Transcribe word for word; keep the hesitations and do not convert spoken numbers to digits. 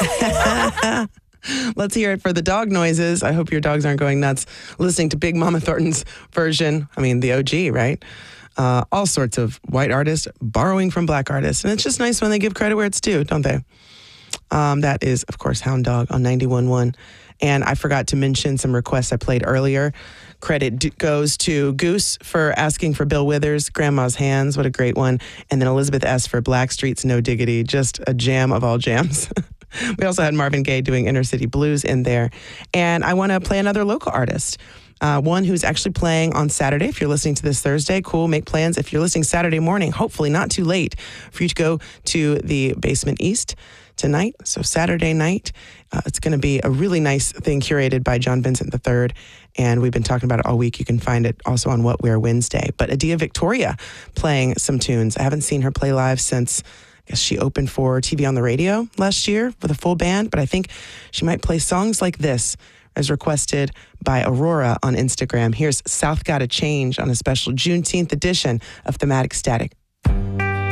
Let's hear it for the dog noises. I hope your dogs aren't going nuts listening to Big Mama Thornton's version. I mean, the O G, right? Uh, all sorts of white artists borrowing from black artists. And it's just nice when they give credit where it's due, don't they? Um, that is, of course, Hound Dog on ninety-one point one. And I forgot to mention some requests I played earlier. Credit d- goes to Goose for asking for Bill Withers, Grandma's Hands. What a great one. And then Elizabeth S. for Blackstreet's No Diggity. Just a jam of all jams. We also had Marvin Gaye doing Inner City Blues in there. And I want to play another local artist. Uh, one who's actually playing on Saturday. If you're listening to this Thursday, cool, make plans. If you're listening Saturday morning, hopefully not too late for you to go to the Basement East tonight. So Saturday night, uh, it's going to be a really nice thing curated by John Vincent the third. And we've been talking about it all week. You can find it also on What We're Wednesday. But Adia Victoria playing some tunes. I haven't seen her play live since I guess she opened for T V on the Radio last year with a full band. But I think she might play songs like this as requested by Aurora on Instagram. Here's South Gotta Change on a special Juneteenth edition of Thematic Static.